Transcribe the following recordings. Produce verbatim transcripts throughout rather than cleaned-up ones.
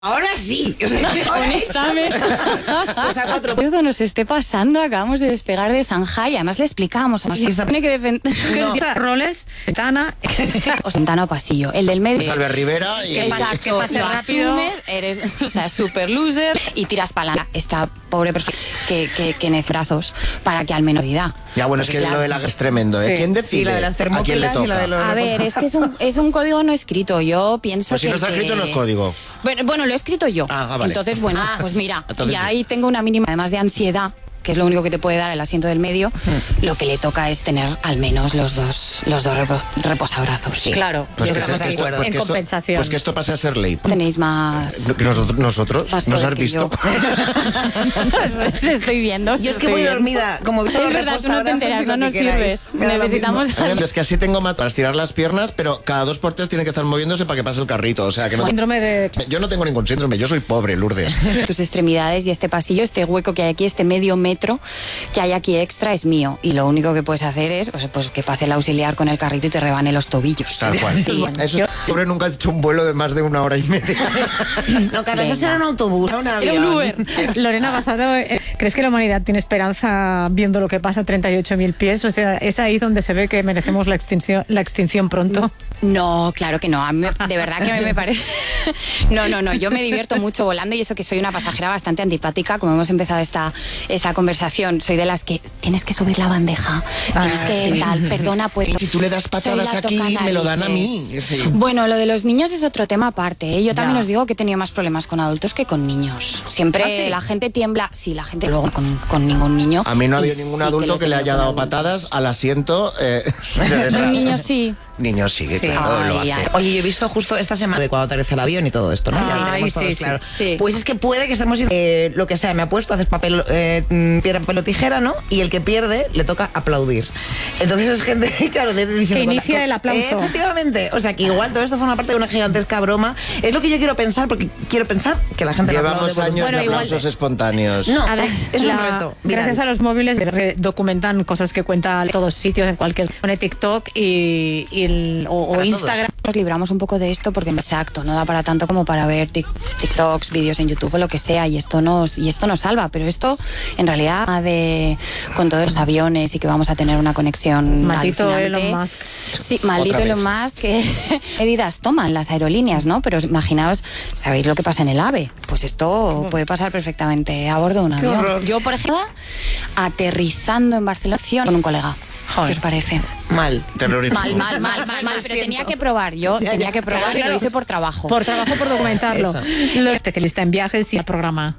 Ahora sí. Honestamente. Esto nos esté pasando. Acabamos de despegar de Shanghai. Además le explicamos. O sea, tiene que defender. No. Roles, ventana. O ventana o pasillo. El del medio. Pues Albert Rivera y... Exacto. Que pase lo rápido. asumes, eres, o sea, super loser y tiras para la esta pobre persona que, que, que necesita brazos para que al menos vida. Ya, bueno, Porque, es que claro, lo de la es tremendo, ¿eh? Sí. ¿Quién decide Sí, la de las a quién le termópilas toca? y la de los... A ver, es que es un, es un código no escrito. Yo pienso Pues si que... no está que- escrito no es código. Bueno, bueno, lo he escrito yo. Ah, ah, vale. Entonces, bueno, pues mira, Entonces ya sí. ahí tengo una mínima, además de ansiedad, que es lo único que te puede dar el asiento del medio, lo que le toca es tener al menos los dos los dos repo- reposabrazos. Sí. Claro, Pues y que, estamos se- de esto, acuerdo. pues En que esto- compensación. pues que esto pase a ser ley. Tenéis más... No, que Nosotros, nosotros más ¿nos poder has que visto? yo. Os estoy viendo. Yo es que estoy voy viendo. dormida, como Es verdad, tú no te enteras, no nos sirves. Necesitamos... Es que así tengo más para estirar las piernas, pero cada dos por tres tienen que estar moviéndose para que pase el carrito. O sea, que no... Síndrome de... Yo no tengo ningún síndrome, yo soy pobre, Lourdes. Tus extremidades y este pasillo, este hueco que hay aquí, este medio metro que hay aquí extra es mío. Y lo único que puedes hacer es pues, pues, que pase el auxiliar con el carrito y te rebane los tobillos. Tal cual. Y- Eso, pobre, nunca has hecho un vuelo de más de una hora y media. No, Carlos, eso Venga. era un autobús, no un Era un avión. Uber. Lorena Bazado, eh, ¿crees que la humanidad tiene esperanza viendo lo que pasa a treinta y ocho mil pies? O sea, es ahí donde se ve que merecemos la extinción, la extinción pronto. No, claro que no. A mí me- de verdad que a mí me parece... No, no, no. Yo me divierto mucho volando y eso que soy una pasajera bastante antipática. Como hemos empezado esta, esta conversación, soy de las que tienes que subir la bandeja. Tienes Ah, que sí. tal, perdona, pues... Y si tú le das patadas soy la aquí, me lo dan a mí. tocanarices. Sí. Bueno, lo de los niños es otro tema aparte, ¿eh? Yo también Ya. os digo que he tenido más problemas con adultos que con niños. Siempre ¿Ah, sí? la gente tiembla... Sí, la gente luego con, con ningún niño. A mí no ha Y habido ningún sí adulto lo he que le tenido haya con dado adultos. patadas al asiento eh, de detrás. Un niño sí. Niños sí, Sí. claro, lo Ay, hace. ay. Oye, yo he visto justo esta semana de cuando aterriza el avión y todo esto, ¿no? Ay, Ya lo tenemos sí, todos sí, claro. sí. Pues es que puede que estemos eh, lo que sea, me apuesto, haces papel, eh, mm, piedra, papel o tijera, ¿no? Y el que pierde le toca aplaudir. Entonces es gente, claro, de, diciendo... Que con la- inicia con- el aplauso. Efectivamente. O sea, que igual todo esto forma parte de una gigantesca broma. Es lo que yo quiero pensar, porque quiero pensar que la gente lo Llevamos aplaude. años Bueno, de igual- aplausos espontáneos. No, A ver, es un la- reto. viral. Gracias a los móviles re- documentan cosas que cuenta en todos sitios, en cualquier... Pone TikTok y, y el- o, o Para Instagram. Nos libramos un poco de esto porque exacto, no da para tanto como para ver tic- TikToks, vídeos en YouTube o lo que sea y esto nos y esto nos salva, pero esto en realidad de con todos los aviones y que vamos a tener una conexión Maldito alucinante. Elon Musk. Sí, maldito Otra vez. Elon Musk, que medidas toman las aerolíneas, ¿no? Pero imaginaos, ¿sabéis lo que pasa en el AVE? Pues esto puede pasar perfectamente a bordo de un avión. horror. Yo, por ejemplo, aterrizando en Barcelona con un colega. Joder. ¿Qué os parece? Mal. Terrorífico. Mal, mal, mal, mal, mal, pero tenía que probar. Yo Ya, tenía ya. que probar y Claro. lo hice por trabajo. Por trabajo, por documentarlo. Eso. Lo especialista en viajes y el programa.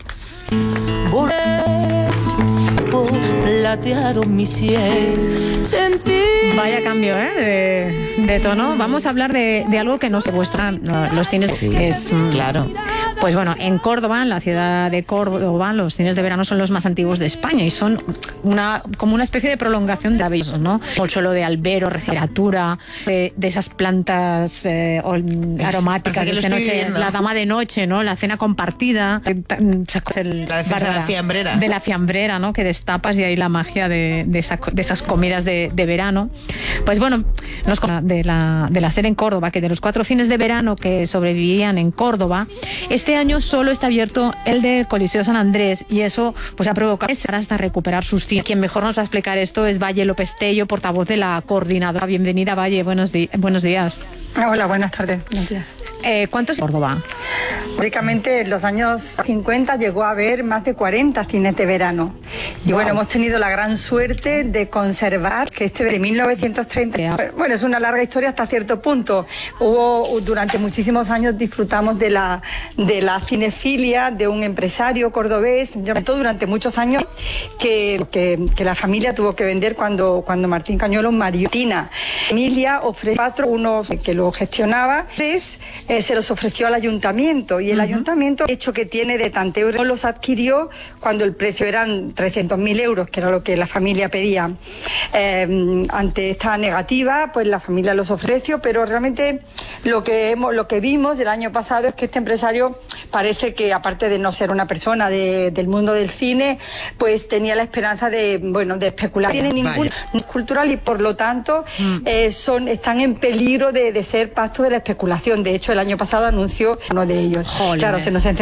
Platearon mi cielo, sentí. Vaya cambio, ¿eh? De, de tono. Vamos a hablar de, de algo que no se muestra no, los cines. Es, mm, Claro. Pues bueno, en Córdoba, en la ciudad de Córdoba, los cines de verano son los más antiguos de España y son una como una especie de prolongación de avisos, ¿no? El suelo de albero, refrigeratura, de, de esas plantas eh, ol- aromáticas parece que de lo esta estoy noche, viviendo. la dama de noche, ¿no? La cena compartida, el- el- La defensa de la Bárbara, fiambrera. de la fiambrera, ¿no? Que destapas y ahí la magia de, de, esa- de esas comidas de, de verano. Pues bueno, nos con- de la, de la serie en Córdoba, que de los cuatro cines de verano que sobrevivían en Córdoba, este año solo está abierto el del Coliseo San Andrés y eso pues ha provocado hasta recuperar sus cines. Quien mejor nos va a explicar esto es Valle López Tello, portavoz de la coordinadora. Bienvenida, Valle, buenos, di- buenos días. Hola, buenas tardes. Buenos días. Eh, ¿Cuántos en Córdoba? Históricamente, en los años cincuenta llegó a haber más de cuarenta cines de verano. Y bueno, hemos tenido la gran suerte de conservar que este de mil novecientos treinta... Bueno, es una larga historia hasta cierto punto. Hubo, durante muchísimos años disfrutamos de la, de la cinefilia de un empresario cordobés, yo todo durante muchos años, que, que, que la familia tuvo que vender cuando, cuando Martín Cañuelos marió. Tina. Emilia ofreció cuatro, unos que lo gestionaba, tres eh, se los ofreció al ayuntamiento y el ayuntamiento, hecho que tiene de tanto euros, los adquirió cuando el precio eran trescientos doscientos mil euros, que era lo que la familia pedía. Eh, ante esta negativa, pues la familia los ofreció, pero realmente lo que hemos, lo que vimos del año pasado es que este empresario parece que, aparte de no ser una persona de, del mundo del cine, pues tenía la esperanza de, bueno, de especular. No tiene ningún cultural y por lo tanto mm. eh, son, están en peligro de, de ser pacto de la especulación. De hecho, el año pasado anunció uno de ellos. Jolines. Claro, se nos